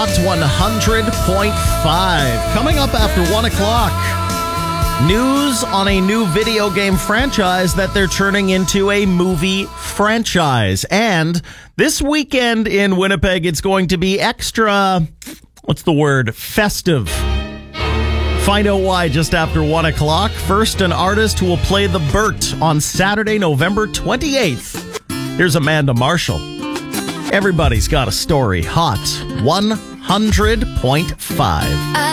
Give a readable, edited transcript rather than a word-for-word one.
Hot 100.5. Coming up after 1 o'clock, news on a new video game franchise that they're turning into a movie franchise. And this weekend in Winnipeg, it's going to be extra, festive. Find out why just after 1 o'clock. First, an artist who will play the Burt on Saturday, November 28th. Here's Amanda Marshall. Everybody's got a story. Hot 100.5.